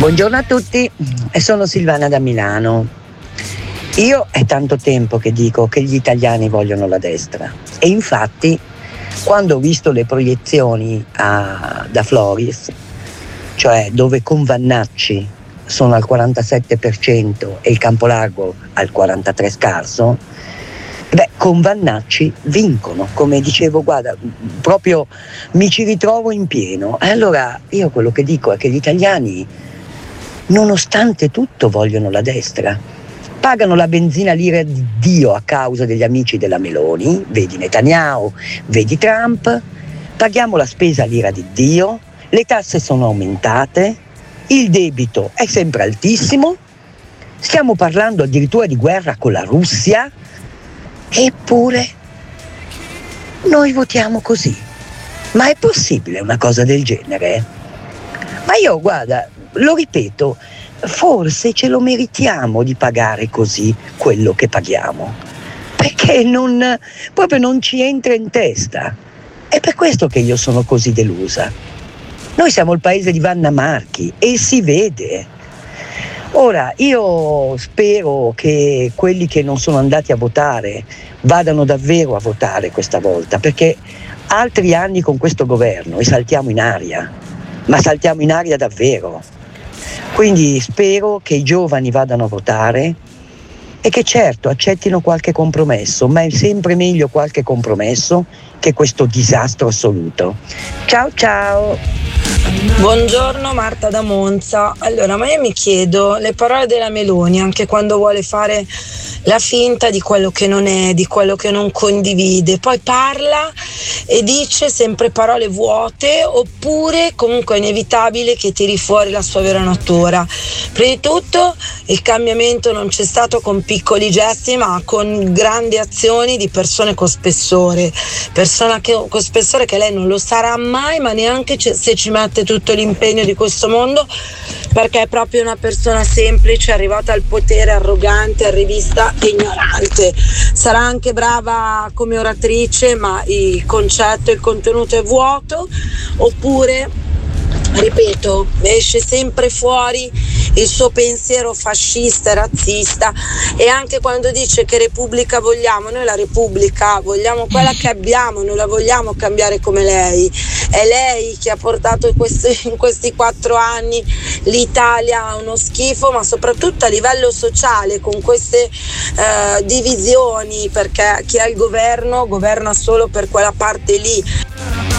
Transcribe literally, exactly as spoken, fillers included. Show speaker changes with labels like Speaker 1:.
Speaker 1: Buongiorno a tutti, sono Silvana da Milano. Io è tanto tempo che dico che gli italiani vogliono la destra e infatti quando ho visto le proiezioni a, da Floris, cioè dove con Vannacci sono al quarantasette per cento e il Campolargo al quarantatré per cento scarso, beh, con Vannacci vincono, come dicevo, guarda, proprio mi ci ritrovo in pieno. E allora io quello che dico è che gli italiani, nonostante tutto, vogliono la destra. Pagano la benzina l'ira di Dio a causa degli amici della Meloni, vedi Netanyahu, vedi Trump, paghiamo la spesa l'ira di Dio, le tasse sono aumentate, il debito è sempre altissimo, stiamo parlando addirittura di guerra con la Russia, eppure noi votiamo così. Ma è possibile una cosa del genere? Ma io, guarda, lo ripeto, forse ce lo meritiamo di pagare così quello che paghiamo, perché non, proprio non ci entra in testa. È per questo che io sono così delusa. Noi siamo il paese di Vanna Marchi e si vede. Ora, io spero che quelli che non sono andati a votare vadano davvero a votare questa volta, perché altri anni con questo governo e saltiamo in aria, ma saltiamo in aria davvero. Quindi spero che i giovani vadano a votare e che certo accettino qualche compromesso, ma è sempre meglio qualche compromesso che questo disastro assoluto. Ciao ciao!
Speaker 2: Buongiorno, Marta da Monza. Allora, ma io mi chiedo, le parole della Meloni, anche quando vuole fare la finta di quello che non è, di quello che non condivide, poi parla e dice sempre parole vuote, oppure comunque è inevitabile che tiri fuori la sua vera natura. Prima di tutto il cambiamento non c'è stato con piccoli gesti, ma con grandi azioni di persone con spessore, persona che, con spessore che lei non lo sarà mai, ma neanche se ci mette tutto l'impegno di questo mondo, perché è proprio una persona semplice, arrivata al potere, arrogante, arrivista e ignorante. Sarà anche brava come oratrice, ma il concetto, il contenuto è vuoto. Oppure, ripeto, esce sempre fuori il suo pensiero fascista e razzista, e anche quando dice che Repubblica vogliamo, noi la Repubblica vogliamo quella che abbiamo, non la vogliamo cambiare come lei. È lei che ha portato in questi, in questi quattro anni l'Italia a uno schifo, ma soprattutto a livello sociale, con queste eh, divisioni, perché chi ha il governo governa solo per quella parte lì.